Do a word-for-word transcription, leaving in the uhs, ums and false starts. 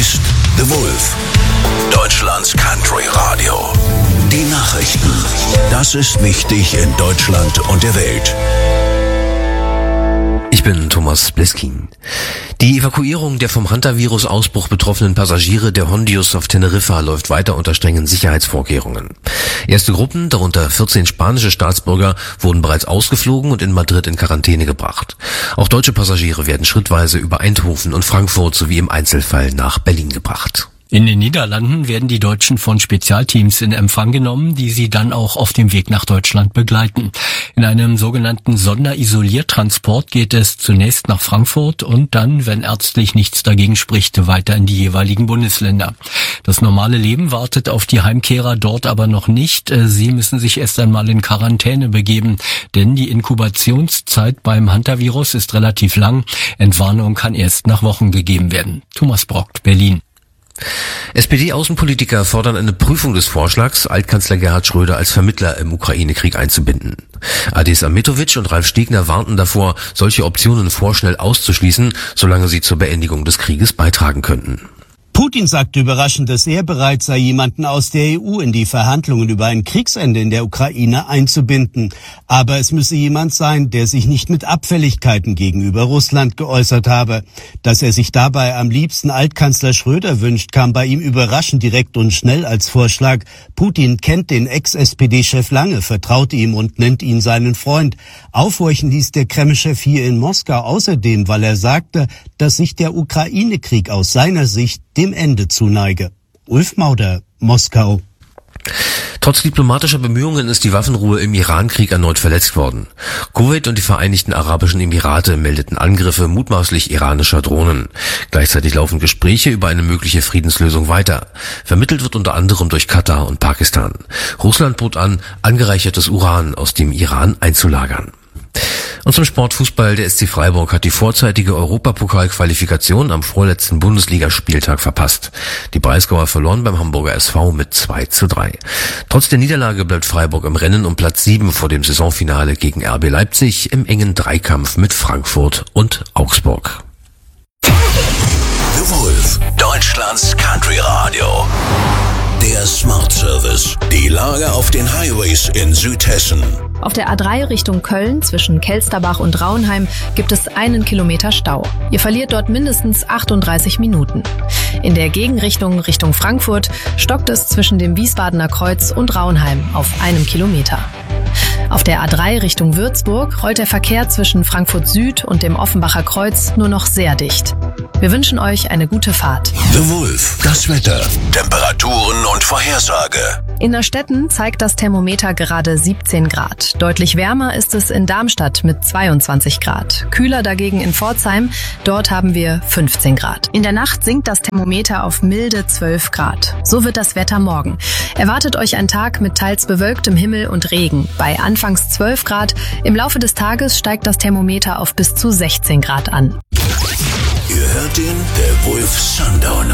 ist The Wolf, Deutschlands Country Radio. Die Nachrichten. Das ist wichtig in Deutschland und der Welt. Ich bin Thomas Bleskin. Die Evakuierung der vom Hantavirus-Ausbruch betroffenen Passagiere der Hondius auf Teneriffa läuft weiter unter strengen Sicherheitsvorkehrungen. Erste Gruppen, darunter vierzehn spanische Staatsbürger, wurden bereits ausgeflogen und in Madrid in Quarantäne gebracht. Auch deutsche Passagiere werden schrittweise über Eindhoven und Frankfurt sowie im Einzelfall nach Berlin gebracht. In den Niederlanden werden die Deutschen von Spezialteams in Empfang genommen, die sie dann auch auf dem Weg nach Deutschland begleiten. In einem sogenannten Sonderisoliertransport geht es zunächst nach Frankfurt und dann, wenn ärztlich nichts dagegen spricht, weiter in die jeweiligen Bundesländer. Das normale Leben wartet auf die Heimkehrer dort aber noch nicht. Sie müssen sich erst einmal in Quarantäne begeben, denn die Inkubationszeit beim Hantavirus ist relativ lang. Entwarnung kann erst nach Wochen gegeben werden. Thomas Brockt, Berlin. S P D-Außenpolitiker fordern eine Prüfung des Vorschlags, Altkanzler Gerhard Schröder als Vermittler im Ukraine-Krieg einzubinden. Adis Ametovic und Ralf Stegner warnten davor, solche Optionen vorschnell auszuschließen, solange sie zur Beendigung des Krieges beitragen könnten. Putin sagte überraschend, dass er bereit sei, jemanden aus der E U in die Verhandlungen über ein Kriegsende in der Ukraine einzubinden. Aber es müsse jemand sein, der sich nicht mit Abfälligkeiten gegenüber Russland geäußert habe. Dass er sich dabei am liebsten Altkanzler Schröder wünscht, kam bei ihm überraschend direkt und schnell als Vorschlag. Putin kennt den Ex-S P D-Chef lange, vertraute ihm und nennt ihn seinen Freund. Aufhorchen ließ der Kreml-Chef hier in Moskau außerdem, weil er sagte, dass sich der Ukraine-Krieg aus seiner Sicht dem Ende zuneige. Ulf Mauder, Moskau. Trotz diplomatischer Bemühungen ist die Waffenruhe im Iran-Krieg erneut verletzt worden. Kuwait und die Vereinigten Arabischen Emirate meldeten Angriffe mutmaßlich iranischer Drohnen. Gleichzeitig laufen Gespräche über eine mögliche Friedenslösung weiter. Vermittelt wird unter anderem durch Katar und Pakistan. Russland bot an, angereichertes Uran aus dem Iran einzulagern. Und zum Sportfußball, der S C Freiburg hat die vorzeitige Europapokalqualifikation am vorletzten Bundesligaspieltag verpasst. Die Breisgauer verloren beim Hamburger S V mit zwei zu drei. Trotz der Niederlage bleibt Freiburg im Rennen um Platz sieben vor dem Saisonfinale gegen R B Leipzig im engen Dreikampf mit Frankfurt und Augsburg. The Wolf, Deutschlands Country Radio. Der Smart Service. Die Lage auf den Highways in Südhessen. Auf der A drei Richtung Köln zwischen Kelsterbach und Raunheim gibt es einen Kilometer Stau. Ihr verliert dort mindestens achtunddreißig Minuten. In der Gegenrichtung Richtung Frankfurt stockt es zwischen dem Wiesbadener Kreuz und Raunheim auf einem Kilometer. Auf der A drei Richtung Würzburg rollt der Verkehr zwischen Frankfurt Süd und dem Offenbacher Kreuz nur noch sehr dicht. Wir wünschen euch eine gute Fahrt. The Wolf, das Wetter, Temperaturen und Vorhersage. In Neustetten zeigt das Thermometer gerade siebzehn Grad. Deutlich wärmer ist es in Darmstadt mit zweiundzwanzig Grad. Kühler dagegen in Pforzheim, dort haben wir fünfzehn Grad. In der Nacht sinkt das Thermometer auf milde zwölf Grad. So wird das Wetter morgen. Erwartet euch ein Tag mit teils bewölktem Himmel und Regen. Bei anfangs zwölf Grad, im Laufe des Tages steigt das Thermometer auf bis zu sechzehn Grad an. Ihr hört den The Wolf Sundowner.